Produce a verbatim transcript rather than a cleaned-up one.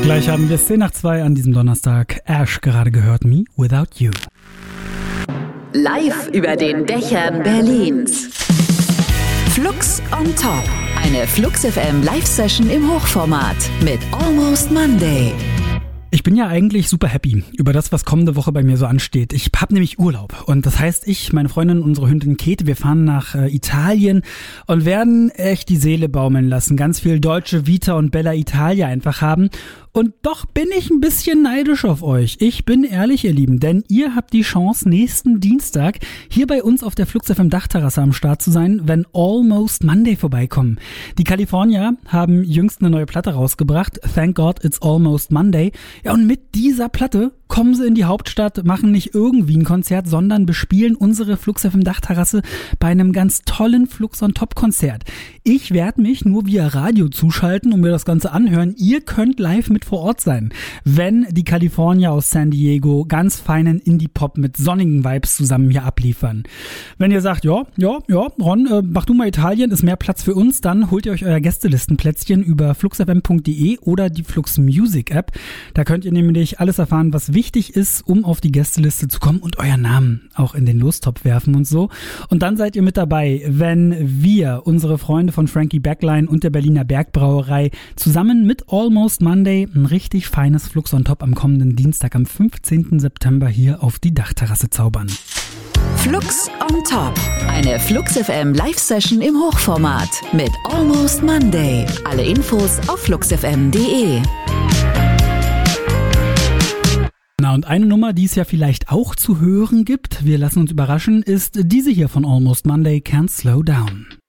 Gleich haben wir zehn nach zwei an diesem Donnerstag. Ash gerade gehört, Me Without You. Live über den Dächern Berlins. Flux on Top. Eine Flux F M Live-Session im Hochformat mit Almost Monday. Ich bin ja eigentlich super happy über das, was kommende Woche bei mir so ansteht. Ich habe nämlich Urlaub und das heißt, ich, meine Freundin, unsere Hündin Käthe, wir fahren nach äh, Italien und werden echt die Seele baumeln lassen. Ganz viel deutsche Vita und Bella Italia einfach haben. Und doch bin ich ein bisschen neidisch auf euch. Ich bin ehrlich, ihr Lieben, denn ihr habt die Chance, nächsten Dienstag hier bei uns auf der Flux F M Dachterrasse am Start zu sein, wenn Almost Monday vorbeikommen. Die California haben jüngst eine neue Platte rausgebracht, Thank God It's Almost Monday. Ja, und mit dieser Platte kommen sie in die Hauptstadt, machen nicht irgendwie ein Konzert, sondern bespielen unsere Flux F M Dachterrasse bei einem ganz tollen Flux on Top Konzert. Ich werde mich nur via Radio zuschalten und mir das Ganze anhören. Ihr könnt live mit vor Ort sein, wenn die California aus San Diego ganz feinen Indie-Pop mit sonnigen Vibes zusammen hier abliefern. Wenn ihr sagt, ja, ja, ja, Ron, äh, mach du mal Italien, ist mehr Platz für uns, dann holt ihr euch euer Gästelistenplätzchen über flux f m punkt d e oder die Flux Music App. Da könnt ihr nämlich alles erfahren, was wichtig ist, um auf die Gästeliste zu kommen und euren Namen auch in den Lostopf werfen und so. Und dann seid ihr mit dabei, wenn wir, unsere Freunde von Frankie Backline und der Berliner Bergbrauerei, zusammen mit Almost Monday ein richtig feines Flux on Top am kommenden Dienstag, am fünfzehnten September hier auf die Dachterrasse zaubern. Flux on Top. Eine Flux F M Live-Session im Hochformat mit Almost Monday. Alle Infos auf flux f m punkt d e. Na, und eine Nummer, die es ja vielleicht auch zu hören gibt, wir lassen uns überraschen, ist diese hier von Almost Monday, Can't Slow Down.